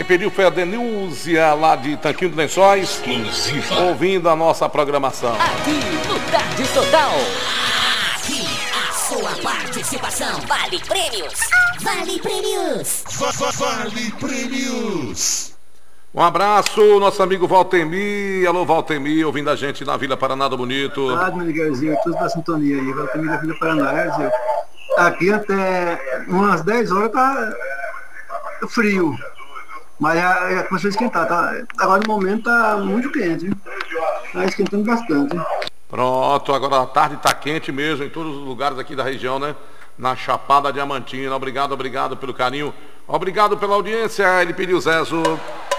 Quem pediu foi a Denúzia, lá de Tanquinho dos Lençóis, ouvindo a nossa programação. Aqui no Tarde Total. Aqui a sua participação. Vale prêmios. Vale prêmios. Vale prêmios. Um abraço, nosso amigo Valtemir. Alô, Valtemir, ouvindo a gente na Vila Paraná do Bonito. Obrigado, meu Miguelzinho, todos da sintonia aí. Valtemir da Vila Paraná. Aqui até umas 10 horas tá frio, mas já começou a esquentar. Tá? Agora no momento tá muito quente, viu? Tá esquentando bastante. Pronto, agora a tarde tá quente mesmo em todos os lugares aqui da região, né? Na Chapada Diamantina. Obrigado pelo carinho. Obrigado pela audiência. Ele pediu Zezo.